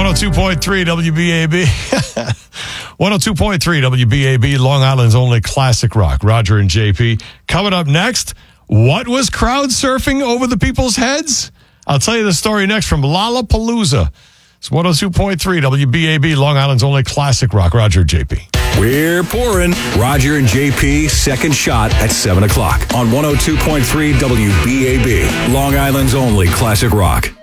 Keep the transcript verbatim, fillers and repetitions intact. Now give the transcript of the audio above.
oh two point three W B A B. one oh two point three W B A B, Long Island's only classic rock. Roger and J P. Coming up next, what was crowd surfing over the people's heads? I'll tell you the story next from Lollapalooza. It's one oh two point three W B A B, Long Island's only classic rock. Roger and J P. We're pouring. Roger and J P, second shot at seven o'clock on one oh two point three W B A B, Long Island's only classic rock.